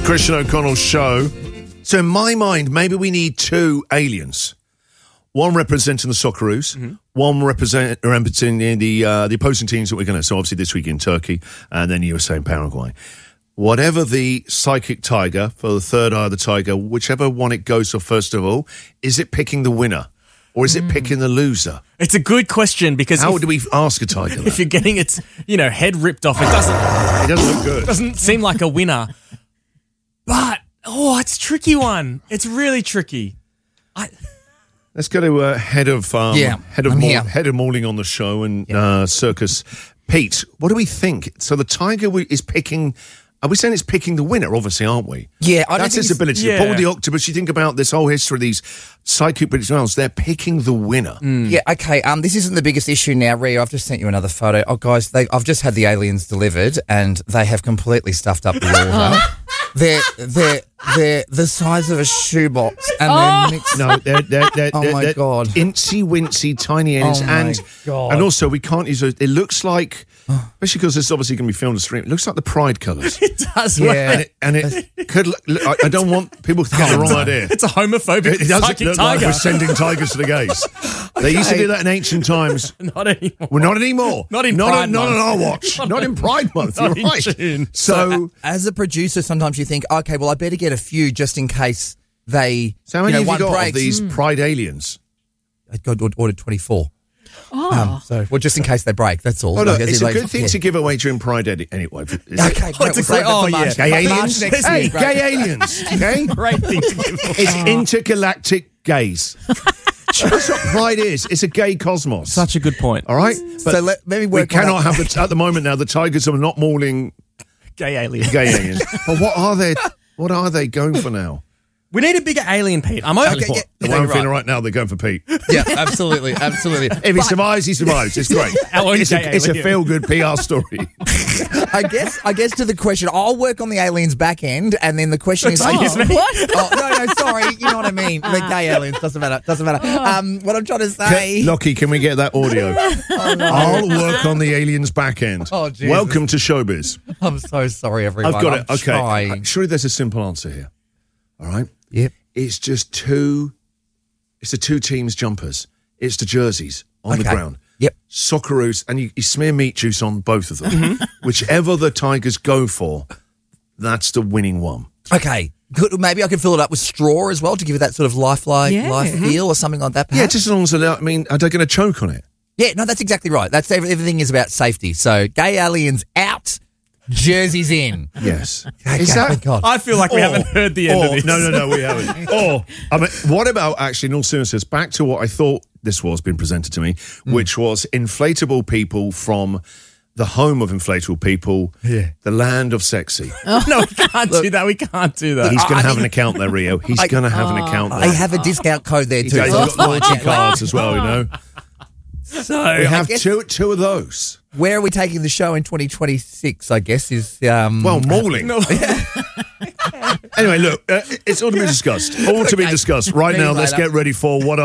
Christian O'Connell's show. So in my mind, maybe we need two aliens. One representing the Socceroos, one representing the opposing teams that we're going to. So obviously this week in Turkey, and then USA and Paraguay. Whatever the psychic tiger for the third eye of the tiger, whichever one it goes for first of all, is it picking the winner or is it picking the loser? It's a good question because how do we ask a tiger that? If you're getting its head ripped off, it doesn't look good. It doesn't seem like a winner. But it's a tricky one. It's really tricky. Let's go to head of mauling on the show and Circus Pete. What do we think? So the tiger is picking. Are we saying it's picking the winner? Obviously, aren't we? Yeah, that's its ability. Yeah. Paul the octopus. You think about this whole history of these psychic British whales. They're picking the winner. Yeah. Okay. This isn't the biggest issue now, Rio. I've just sent you another photo. Oh, guys, I've just had the aliens delivered, and they have completely stuffed up the water. They're the size of a shoebox, and they're mixed. No, they're oh my god, incy wincy tiny aliens, and also we can't use it. It looks like, especially because this is obviously going to be filmed on stream. It looks like the Pride colours. It does. Yeah, and it could. I don't want people to get the wrong idea. It's a homophobic It doesn't psychic look tiger. like we're sending tigers to the gays. They used to do that in ancient times. Not anymore. Well, not anymore. Not in Pride not Month. on our watch. Not in Pride Month. You're Not in right. June. So, as a producer, sometimes you think, okay, well, I better get a few just in case they. how many have you one got breaks. of these Pride aliens? I got ordered 24. Just in case they break. That's all. Oh, no, Like, as it's in, a good thing to give away during Pride anyway. Okay, to we'll say, save it for yeah. March. Gay March aliens? next Hey, year, great. gay aliens. Okay? Great thing to give away. It's intergalactic gays. That's what Pride is. It's a gay cosmos. Such a good point. All right? But So maybe we work cannot have at the moment now, the tigers are not mauling Gay alien. gay aliens. But what are they going for now? We need a bigger alien, Pete. I'm open. Okay, The way I'm feeling right now, they're going for Pete. Yeah, absolutely. If he survives, he survives. It's great. Our own It's gay a alien. feel-good PR story. I guess to the question, I'll work on the aliens back end, and then the question is, Excuse me? no, sorry, you know what I mean. The gay aliens doesn't matter. What I'm trying to say. Lockie, can we get that audio? I'll work on the aliens back end. Oh, Jesus. Welcome to Showbiz. I'm so sorry, everyone. I've got it. I'm Okay. trying. Surely there's a simple answer here. All right? Yep. It's just it's the two teams' jumpers. It's the jerseys on the ground. Yep. Socceroos, and you smear meat juice on both of them. Whichever the Tigers go for, that's the winning one. Okay. Good. Maybe I can fill it up with straw as well to give it that sort of life feel or something like that. Perhaps? Yeah, just as long as are they going to choke on it? Yeah, no, that's exactly right. That's everything is about safety. So gay aliens out, jerseys in. Yes. Okay, Is that? thank God. I feel like we haven't heard the end of this. No, we haven't. I mean, what about actually, in all seriousness, back to what I thought this was being presented to me, which was inflatable people from the home of inflatable people, the land of sexy. No, we can't do that. We can't do that. He's going to have an account there, Rio. He's going to have an account there. They have a discount code there He's too. got loyalty cards as well, you know. So We have guess- two of those. Where are we taking the show in 2026, I guess, is... Well, mauling. Anyway, look, it's all to be discussed. All to be discussed. Right now, let's get ready for what